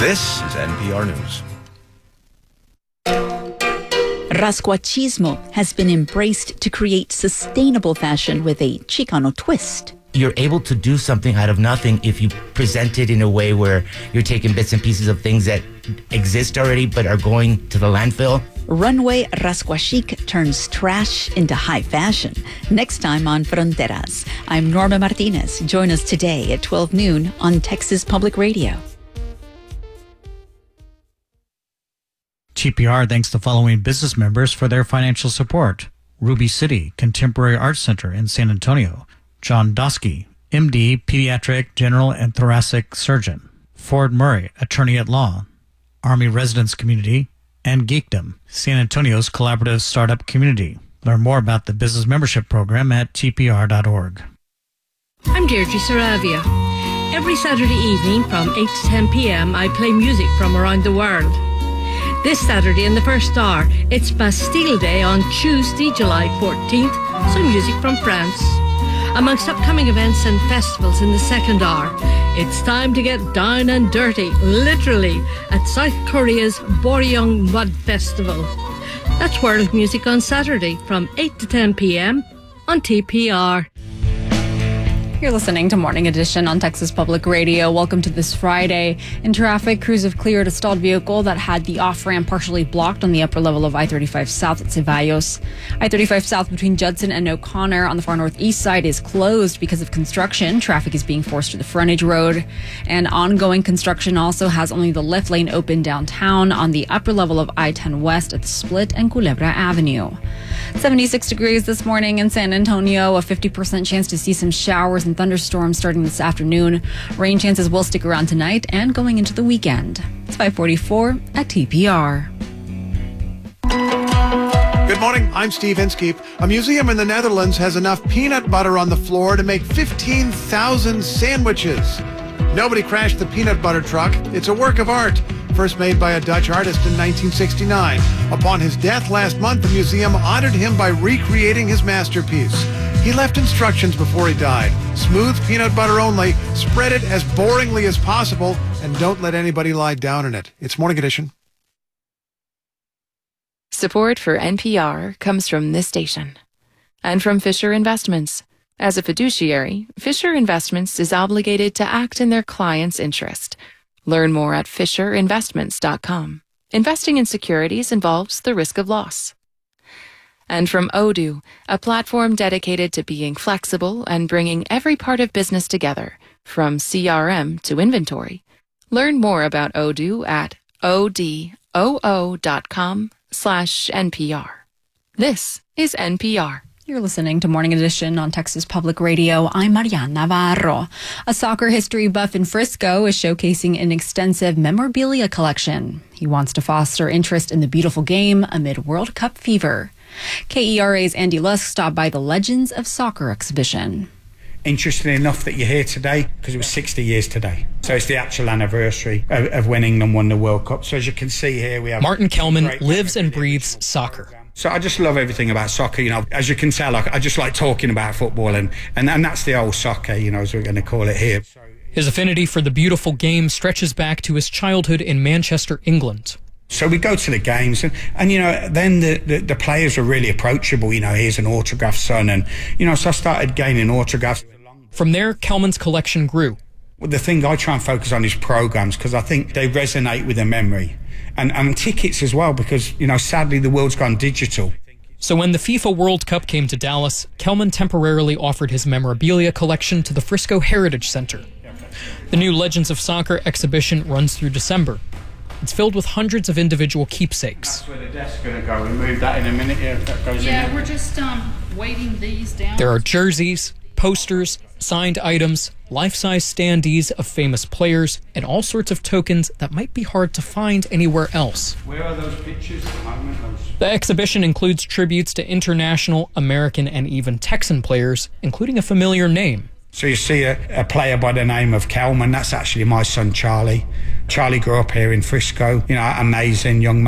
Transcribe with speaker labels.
Speaker 1: This is NPR News.
Speaker 2: Rasquachismo has been embraced to create sustainable fashion with a Chicano twist.
Speaker 3: You're able to do something out of nothing if you present it in a way where you're taking bits and pieces of things that exist already but are going to the landfill.
Speaker 2: Runway Rasquachic turns trash into high fashion. Next time on Fronteras. I'm Norma Martinez. Join us today at 12 noon on Texas Public Radio.
Speaker 4: TPR thanks the following business members for their financial support. Ruby City Contemporary Arts Center in San Antonio. John Dosky, MD, Pediatric, General and Thoracic Surgeon. Ford Murray, Attorney at Law. Army Residence Community. And Geekdom, San Antonio's collaborative startup community. Learn more about the business membership program at tpr.org.
Speaker 5: I'm Deirdre Saravia. Every Saturday evening from 8 to 10 p.m. I play music from around the world. This Saturday in the first hour, it's Bastille Day on Tuesday, July 14th, so music from France. Amongst upcoming events and festivals in the second hour, it's time to get down and dirty, literally, at South Korea's Boryong Mud Festival. That's world music on Saturday from 8 to 10 p.m. on TPR.
Speaker 6: You're listening to Morning Edition on Texas Public Radio. Welcome to this Friday. In traffic, crews have cleared a stalled vehicle that had the off-ramp partially blocked on the upper level of I-35 South at Ceballos. I-35 South between Judson and O'Connor on the far northeast side is closed because of construction. Traffic is being forced to the frontage road. And ongoing construction also has only the left lane open downtown on the upper level of I-10 West at the Split and Culebra Avenue. 76 degrees this morning in San Antonio, a 50% chance to see some showers and thunderstorms starting this afternoon. Rain chances will stick around tonight and going into the weekend. It's 5:44 at TPR.
Speaker 7: Good morning, I'm Steve Inskeep. A museum in the Netherlands has enough peanut butter on the floor to make 15,000 sandwiches. Nobody crashed the peanut butter truck. It's a work of art, first made by a Dutch artist in 1969. Upon his death last month, the museum honored him by recreating his masterpiece. He left instructions before he died. Smooth peanut butter only, spread it as boringly as possible, and don't let anybody lie down in it. It's Morning Edition.
Speaker 8: Support for NPR comes from this station and from Fisher Investments. As a fiduciary, Fisher Investments is obligated to act in their client's interest. Learn more at FisherInvestments.com. Investing in securities involves the risk of loss. And from Odoo, a platform dedicated to being flexible and bringing every part of business together, from CRM to inventory. Learn more about Odoo at odoo.com/NPR. This is NPR.
Speaker 6: You're listening to Morning Edition on Texas Public Radio. I'm Mariana Navarro. A soccer history buff in Frisco is showcasing an extensive memorabilia collection. He wants to foster interest in the beautiful game amid World Cup fever. KERA's Andy Lusk stopped by the Legends of Soccer exhibition.
Speaker 9: Interesting enough that you're here today because it was 60 years today. So it's the actual anniversary of when England won the World Cup. So as you can see here, we have...
Speaker 10: Martin Kelman lives and breathes soccer.
Speaker 9: So I just love everything about soccer, you know. As you can tell, I just like talking about football, and that's the old soccer, you know, as we're going to call it here.
Speaker 10: His affinity for the beautiful game stretches back to his childhood in Manchester, England.
Speaker 9: So we go to the games, and you know, then the players are really approachable. You know, here's an autograph, son, and you know, so I started gaining autographs.
Speaker 10: From there, Kelman's collection grew.
Speaker 9: Well, the thing I try and focus on is programs because I think they resonate with the memory. And tickets as well, because, you know, sadly the world's gone digital.
Speaker 10: So when the FIFA World Cup came to Dallas, Kelman temporarily offered his memorabilia collection to the Frisco Heritage Center. The new Legends of Soccer exhibition runs through December. It's filled with hundreds of individual keepsakes.
Speaker 9: That's where the desk's going to go. We'll move that in a minute. Yeah, that goes in.
Speaker 11: We're just weighting these down.
Speaker 10: There are jerseys, posters, signed items, life-size standees of famous players, and all sorts of tokens that might be hard to find anywhere else.
Speaker 9: Where are those pictures at the moment?
Speaker 10: The exhibition includes tributes to international, American, and even Texan players, including a familiar name.
Speaker 9: So you see a player by the name of Kelman. That's actually my son, Charlie. Charlie grew up here in Frisco. You know, amazing young man.